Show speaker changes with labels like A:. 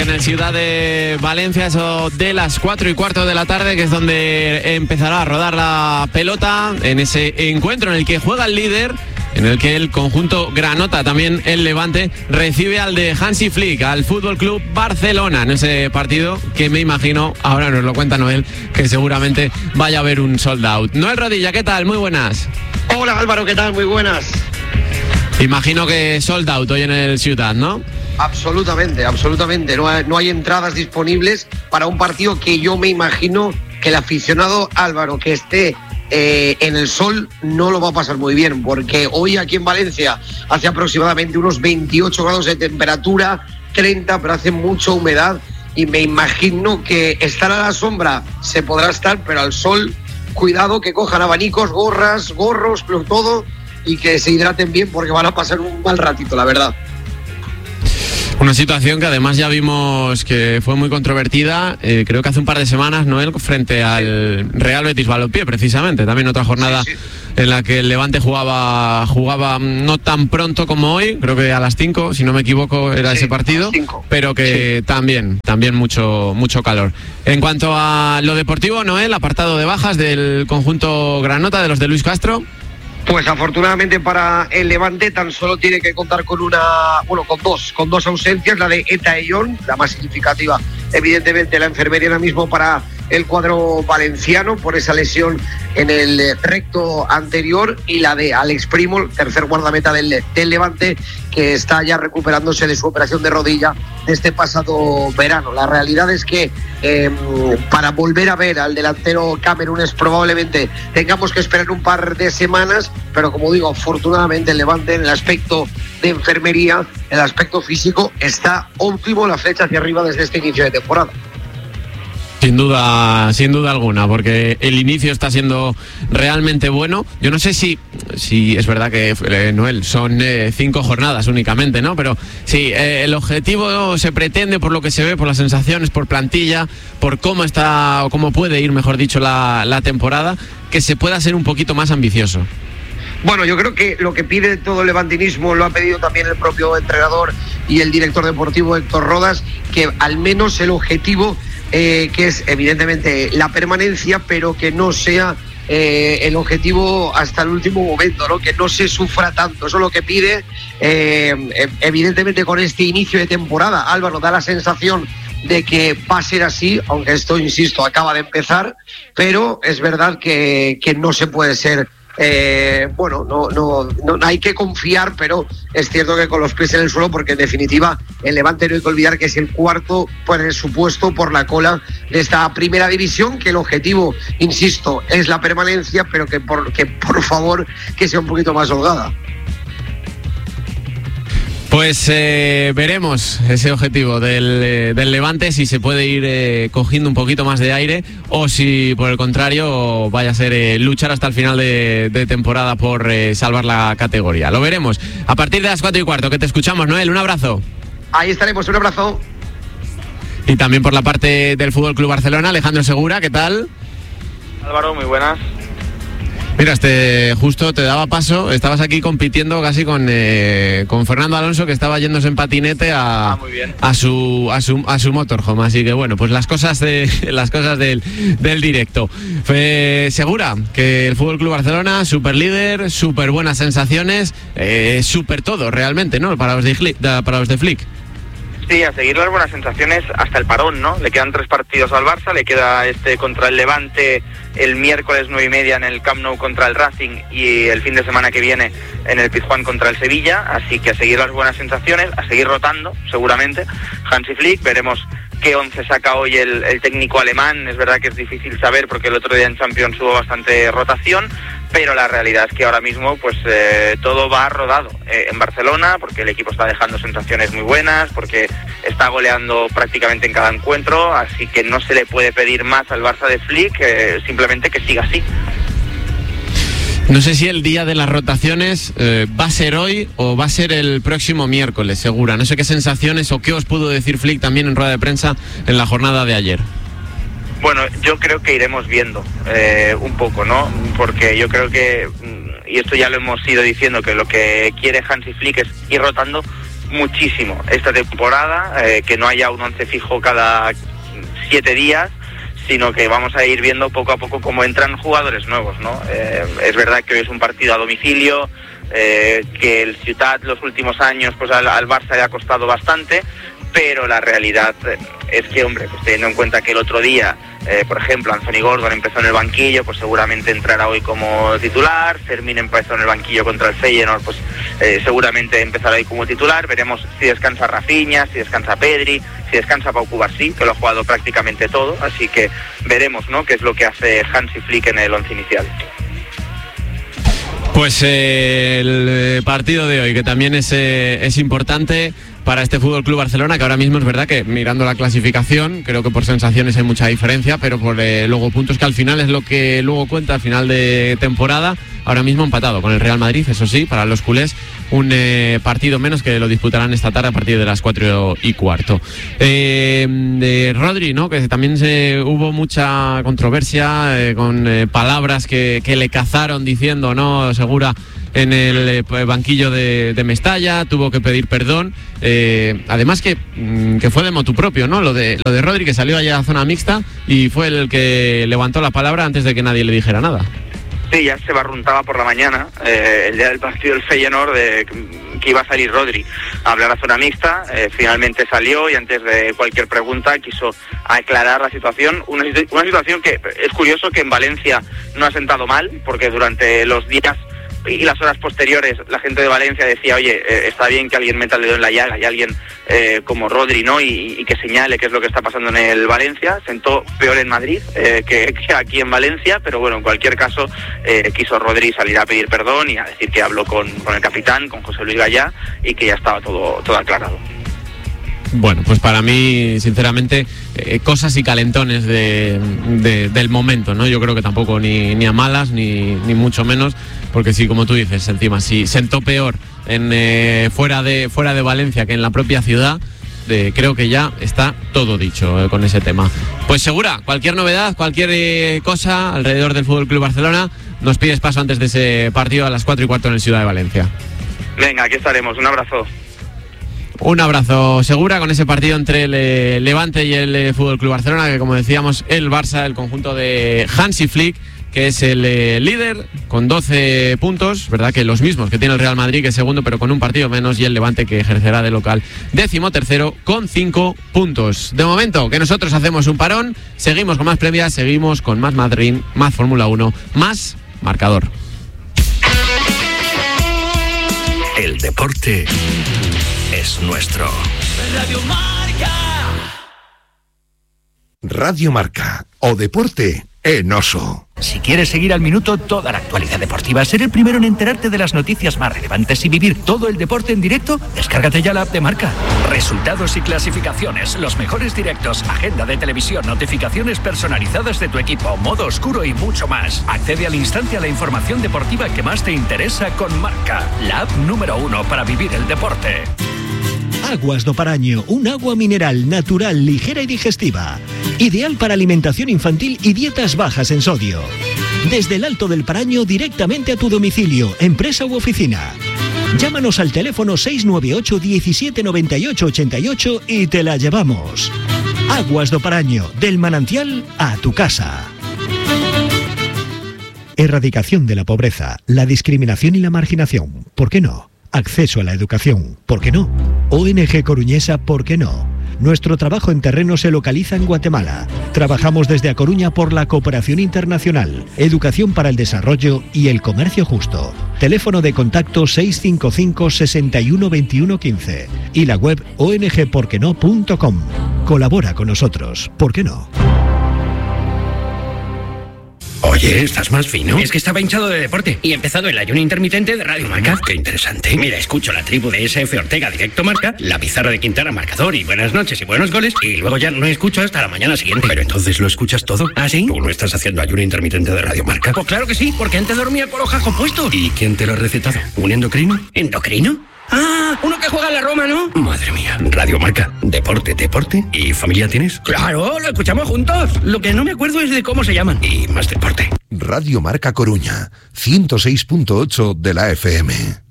A: en el Ciudad de Valencia, eso de las 4:15 de la tarde, que es donde empezará a rodar la pelota en ese encuentro en el que juega el líder, en el que el conjunto granota, también el Levante, recibe al de Hansi Flick, al Fútbol Club Barcelona, en ese partido que me imagino, ahora nos lo cuenta Noel, que seguramente vaya a haber un sold out. Noel Rodilla, ¿qué tal? Muy buenas.
B: Hola Álvaro, ¿qué tal? Muy buenas.
A: Imagino que sold out hoy en el Ciutat, ¿no?
B: Absolutamente. No hay entradas disponibles para un partido que yo me imagino que el aficionado Álvaro que esté en el sol no lo va a pasar muy bien, porque hoy aquí en Valencia hace aproximadamente unos 28 grados de temperatura, 30, pero hace mucha humedad y me imagino que estar a la sombra se podrá estar, pero al sol, cuidado que cojan abanicos, gorras, gorros, todo, y que se hidraten bien porque van a pasar un mal ratito, la verdad.
A: Una situación que además ya vimos que fue muy controvertida, creo que hace un par de semanas, Noel, frente al Real Betis Balompié, precisamente. También otra jornada en la que el Levante jugaba no tan pronto como hoy, creo que a las 5, si no me equivoco, era ese partido, pero que también mucho calor. En cuanto a lo deportivo, Noel, apartado de bajas del conjunto granota, de los de Luis Castro.
B: Pues afortunadamente para el Levante tan solo tiene que contar con con dos ausencias, la de Eta Eyón, la más significativa, evidentemente la enfermería ahora mismo para el cuadro valenciano por esa lesión en el recto anterior, y la de Alex Primo, tercer guardameta del Levante, que está ya recuperándose de su operación de rodilla de este pasado verano. La realidad es que para volver a ver al delantero camerunés probablemente tengamos que esperar un par de semanas, pero como digo, afortunadamente el Levante en el aspecto de enfermería, el aspecto físico, está óptimo, la flecha hacia arriba desde este inicio de temporada.
A: Sin duda alguna, porque el inicio está siendo realmente bueno. Yo no sé si es verdad que, Noel, son 5 jornadas únicamente, ¿no? Pero sí, el objetivo se pretende, por lo que se ve, por las sensaciones, por plantilla, por cómo está, o cómo puede ir, mejor dicho, la temporada, que se pueda ser un poquito más ambicioso.
B: Bueno, yo creo que lo que pide todo el levantinismo lo ha pedido también el propio entrenador y el director deportivo Héctor Rodas, que al menos el objetivo, que es evidentemente la permanencia, pero que no sea el objetivo hasta el último momento, ¿no? Que no se sufra tanto. Eso es lo que pide, evidentemente con este inicio de temporada. Álvaro, da la sensación de que va a ser así, aunque esto, insisto, acaba de empezar, pero es verdad que no se puede ser... no hay que confiar, pero es cierto que con los pies en el suelo, porque en definitiva el Levante no hay que olvidar que es el cuarto supuesto por la cola de esta primera división, que el objetivo, insisto, es la permanencia, pero que por favor que sea un poquito más holgada.
A: Pues veremos ese objetivo del Levante, si se puede ir cogiendo un poquito más de aire, o si por el contrario vaya a ser luchar hasta el final de temporada por salvar la categoría. Lo veremos a partir de las 4:15, que te escuchamos, Noel. Un abrazo.
B: Ahí estaremos, un abrazo.
A: Y también por la parte del Fútbol Club Barcelona, Alejandro Segura, ¿qué tal?
C: Álvaro, muy buenas.
A: Mira, justo te daba paso, estabas aquí compitiendo casi con Fernando Alonso, que estaba yéndose en patinete a su motorhome, así que bueno, pues las cosas del directo. Segura que el Fútbol Club Barcelona, super líder, super buenas sensaciones, super todo realmente, ¿no? Para los de Flick.
C: Sí, a seguir las buenas sensaciones hasta el parón, ¿no? Le quedan 3 partidos al Barça, le queda contra el Levante el miércoles 9:30 en el Camp Nou contra el Racing, y el fin de semana que viene en el Pizjuán contra el Sevilla, así que a seguir las buenas sensaciones, a seguir rotando seguramente Hansi Flick. Veremos qué 11 saca hoy el técnico alemán. Es verdad que es difícil saber porque el otro día en Champions hubo bastante rotación, pero la realidad es que ahora mismo pues todo va rodado en Barcelona, porque el equipo está dejando sensaciones muy buenas, porque está goleando prácticamente en cada encuentro, así que no se le puede pedir más al Barça de Flick, simplemente que siga así.
A: No sé si el día de las rotaciones va a ser hoy o va a ser el próximo miércoles, Segura. No sé qué sensaciones o qué os pudo decir Flick también en rueda de prensa en la jornada de ayer.
C: Bueno, yo creo que iremos viendo un poco, ¿no? Porque yo creo que, y esto ya lo hemos ido diciendo, que lo que quiere Hansi Flick es ir rotando muchísimo esta temporada, que no haya un 11 fijo cada 7 días, sino que vamos a ir viendo poco a poco cómo entran jugadores nuevos, ¿no? Es verdad que hoy es un partido a domicilio, que el Ciutat los últimos años pues al Barça le ha costado bastante, pero la realidad es que, hombre, pues teniendo en cuenta que el otro día, por ejemplo, Anthony Gordon empezó en el banquillo, pues seguramente entrará hoy como titular. Fermín empezó en el banquillo contra el Feyenoord, pues seguramente empezará hoy como titular. Veremos si descansa Rafinha, si descansa Pedri, si descansa Pau Cubarsí, que lo ha jugado prácticamente todo, así que veremos, ¿no?, qué es lo que hace Hansi Flick en el once inicial.
A: Pues el partido de hoy, que también es importante para este Fútbol Club Barcelona, que ahora mismo es verdad que mirando la clasificación, creo que por sensaciones hay mucha diferencia, pero por luego puntos, que al final es lo que luego cuenta al final de temporada. Ahora mismo empatado con el Real Madrid, eso sí, para los culés, un partido menos, que lo disputarán esta tarde a partir de las 4:15. De Rodri, ¿no?, que también hubo mucha controversia con palabras que le cazaron diciendo, ¿no?, Segura en el banquillo de Mestalla, tuvo que pedir perdón. Además que fue de motu propio, ¿no?, lo de Rodri, que salió allá a zona mixta y fue el que levantó la palabra antes de que nadie le dijera nada.
C: Sí, ya se barruntaba por la mañana, el día del partido del Feyenoord, que iba a salir Rodri a hablar a zona mixta. Finalmente salió y antes de cualquier pregunta quiso aclarar la situación. Una situación que es curioso que en Valencia no ha sentado mal, porque durante los días y las horas posteriores la gente de Valencia decía, oye, está bien que alguien meta el dedo en la llaga y alguien como Rodri, ¿no?, y que señale qué es lo que está pasando en el Valencia. Sentó peor en Madrid que aquí en Valencia, pero bueno, en cualquier caso quiso Rodri salir a pedir perdón y a decir que habló con el capitán, con José Luis Gallá, y que ya estaba todo aclarado.
A: Bueno, pues para mí, sinceramente, cosas y calentones del momento, ¿no? Yo creo que tampoco ni a malas, ni mucho menos, porque sí, como tú dices, encima, si sentó peor fuera de Valencia que en la propia ciudad, creo que ya está todo dicho con ese tema. Pues Segura, cualquier novedad, cualquier cosa alrededor del Fútbol Club Barcelona, nos pides paso antes de ese partido a las 4:15 en el Ciudad de Valencia.
C: Venga, aquí estaremos, un abrazo.
A: Un abrazo, Segura, con ese partido entre el Levante y el Fútbol Club Barcelona, que como decíamos, el Barça, el conjunto de Hansi Flick, que es el líder con 12 puntos, verdad que los mismos que tiene el Real Madrid, que es segundo, pero con un partido menos, y el Levante, que ejercerá de local, 13º con 5 puntos. De momento, que nosotros hacemos un parón, seguimos con más previas, seguimos con más Madrid, más Fórmula 1, más marcador.
D: El deporte es nuestro.
E: Radio Marca.
D: Radio Marca, o deporte en oso.
F: Si quieres seguir al minuto toda la actualidad deportiva, ser el primero en enterarte de las noticias más relevantes y vivir todo el deporte en directo, descárgate ya la app de Marca.
E: Resultados y clasificaciones, los mejores directos, agenda de televisión, notificaciones personalizadas de tu equipo, modo oscuro y mucho más. Accede al instante a la información deportiva que más te interesa con Marca, la app número 1 para vivir el deporte.
G: Aguas do Paraño, un agua mineral natural, ligera y digestiva. Ideal para alimentación infantil y dietas bajas en sodio. Desde el Alto del Paraño directamente a tu domicilio, empresa u oficina. Llámanos al teléfono 698 17 98 88 y te la llevamos. Aguas do Paraño, del manantial a tu casa. Erradicación de la pobreza, la discriminación y la marginación. ¿Por qué no? Acceso a la educación. ¿Por qué no? ONG Coruñesa. ¿Por qué no? Nuestro trabajo en terreno se localiza en Guatemala. Trabajamos desde A Coruña por la cooperación internacional, educación para el desarrollo y el comercio justo. Teléfono de contacto 655 61 21 15 y la web ongporqueno.com. Colabora con nosotros. ¿Por qué no?
H: Oye, ¿estás más fino? Es que estaba hinchado de deporte y he empezado el ayuno intermitente de Radio Marca. Qué interesante. Mira, escucho la tribu de SF Ortega Directo Marca, la pizarra de Quintana Marcador y buenas noches y buenos goles, y luego ya no escucho hasta la mañana siguiente. Pero entonces lo escuchas todo. ¿Ah, sí? ¿Tú no estás haciendo ayuno intermitente de Radio Marca? Pues claro que sí, porque antes dormía con los jajos puestos. ¿Y quién te lo ha recetado? ¿Un endocrino? ¿Endocrino? Ah, uno que juega en la Roma, ¿no? Madre mía, Radio Marca, deporte ¿y familia tienes? Claro, lo escuchamos juntos. Lo que no me acuerdo es de cómo se llaman. Y más deporte.
D: Radio Marca Coruña, 106.8 de la FM.